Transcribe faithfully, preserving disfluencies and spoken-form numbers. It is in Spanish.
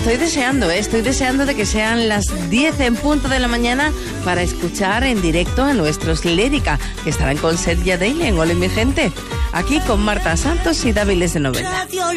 estoy deseando, ¿eh? estoy deseando de que sean las diez en punto de la mañana para escuchar en directo a nuestros Lírica, que estarán con Sergia Daily en Hola mi gente, aquí con Marta Santos y Dáviles de Novela.